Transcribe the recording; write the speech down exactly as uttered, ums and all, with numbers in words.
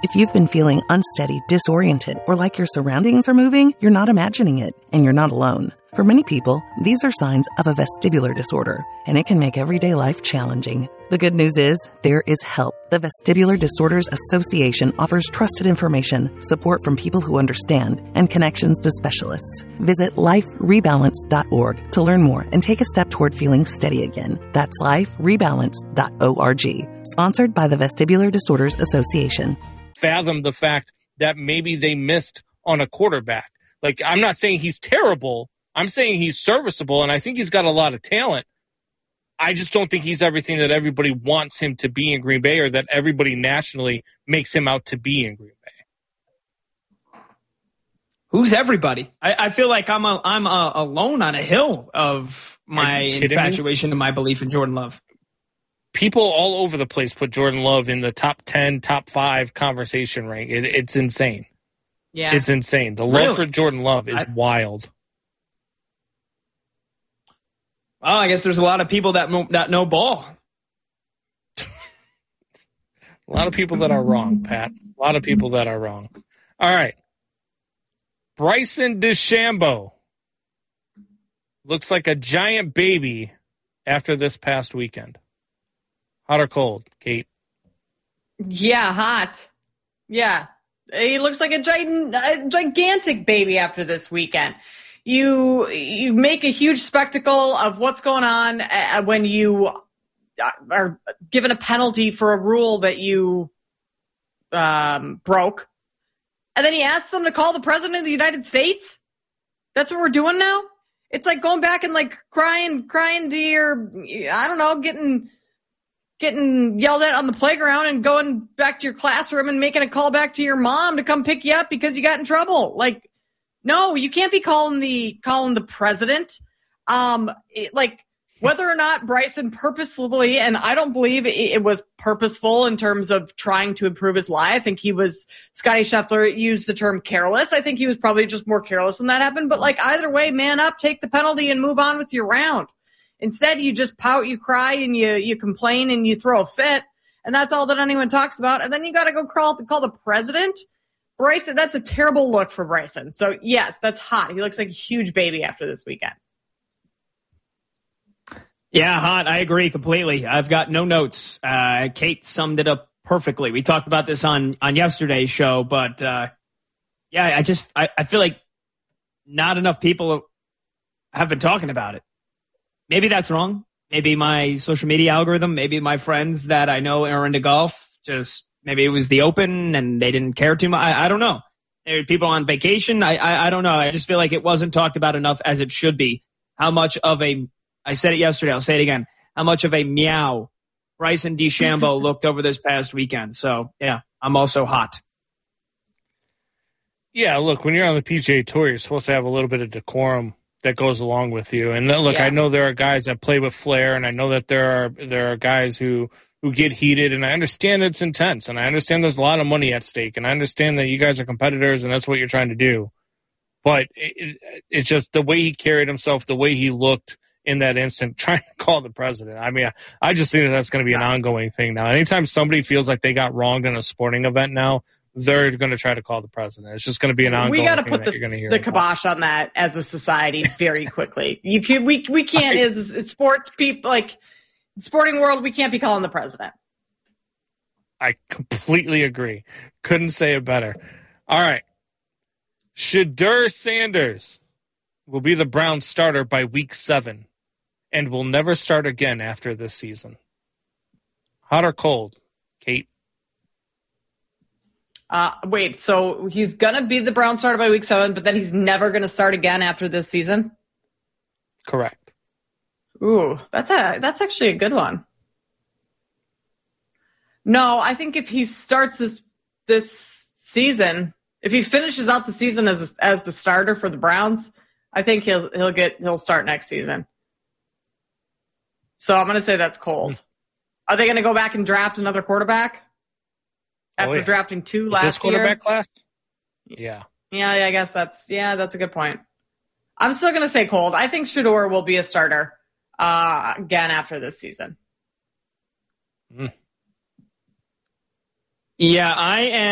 If you've been feeling unsteady, disoriented, or like your surroundings are moving, you're not imagining it, and you're not alone. For many people, these are signs of a vestibular disorder, and it can make everyday life challenging. The good news is, there is help. The Vestibular Disorders Association offers trusted information, support from people who understand, and connections to specialists. Visit life rebalance dot org to learn more and take a step toward feeling steady again. That's life rebalance dot org. Sponsored by the Vestibular Disorders Association. Fathom the fact that maybe they missed on a quarterback. Like, I'm not saying he's terrible. I'm saying he's serviceable, and I think he's got a lot of talent. I just don't think he's everything that everybody wants him to be in Green Bay, or that everybody nationally makes him out to be in Green Bay. Who's everybody? I, I feel like I'm a, I'm a, alone on a hill of my infatuation me? and my belief in Jordan Love. People all over the place put Jordan Love in the top ten, top five conversation rank. It, it's insane. Yeah. It's insane. The love really? for Jordan Love is I, wild. Well, I guess there's a lot of people that, that know ball. A lot of people that are wrong, Pat. A lot of people that are wrong. All right. Bryson DeChambeau looks like a giant baby after this past weekend. Hot or cold, Kate? Yeah, hot. Yeah. He looks like a, giant, a gigantic baby after this weekend. You you make a huge spectacle of what's going on when you are given a penalty for a rule that you um, broke. And then he asks them to call the president of the United States? That's what we're doing now? It's like going back and like crying, crying to your, I don't know, getting... getting yelled at on the playground and going back to your classroom and making a call back to your mom to come pick you up because you got in trouble. Like, no, you can't be calling the calling the president. Um, it, like, whether or not Bryson purposefully, and I don't believe it, it was purposeful in terms of trying to improve his lie. I think he was, Scotty Scheffler used the term careless. I think he was probably just more careless when that happened. But, like, either way, man up, take the penalty and move on with your round. Instead, you just pout, you cry, and you you complain, and you throw a fit, and that's all that anyone talks about. And then you got to go call, call the president. Bryson, that's a terrible look for Bryson. So, yes, that's hot. He looks like a huge baby after this weekend. Yeah, hot. I agree completely. I've got no notes. Uh, Kate summed it up perfectly. We talked about this on, on yesterday's show, but, uh, yeah, I just I, I feel like not enough people have been talking about it. Maybe that's wrong. Maybe my social media algorithm, maybe my friends that I know are into golf, just maybe it was the Open and they didn't care too much. I, I don't know. There are people on vacation. I, I I don't know. I just feel like it wasn't talked about enough as it should be. How much of a, I said it yesterday, I'll say it again, how much of a meow Bryson DeChambeau looked over this past weekend. So, yeah, I'm also hot. Yeah, look, when you're on the P G A Tour, you're supposed to have a little bit of decorum that goes along with you. And look, yeah. I know there are guys that play with flair, and I know that there are there are guys who, who get heated, and I understand it's intense, and I understand there's a lot of money at stake, and I understand that you guys are competitors, and that's what you're trying to do. But it, it, it's just the way he carried himself, the way he looked in that instant, trying to call the president. I mean, I, I just think that that's going to be an ongoing thing now. Anytime somebody feels like they got wronged in a sporting event now, they're going to try to call the president. It's just going to be an ongoing we gotta thing put that the, you're going to hear the about. kibosh on that as a society very quickly. You can we we can't I, as, as sports people, like sporting world, we can't be calling the president. I completely agree. Couldn't say it better. All right. Shedeur Sanders will be the Browns starter by week seven and will never start again after this season. Hot or cold, Kate? Uh, wait, so he's going to be the Brown starter by week seven, but then he's never going to start again after this season? Correct. Ooh, that's a that's actually a good one. No, I think if he starts this this season, if he finishes out the season as as the starter for the Browns, I think he'll he'll get he'll start next season. So I'm going to say that's cold. Are they going to go back and draft another quarterback? After oh, yeah. drafting two last this quarterback year? class? Yeah. yeah. Yeah, I guess that's, yeah, that's a good point. I'm still going to say cold. I think Shedeur will be a starter uh, again after this season. Mm. Yeah, I am.